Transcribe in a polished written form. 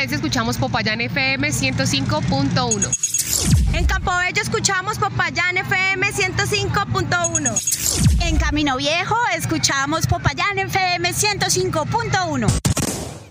Valencia escuchamos Popayán FM 105.1. En Campobello escuchamos Popayán FM 105.1. En Camino Viejo escuchamos Popayán FM 105.1.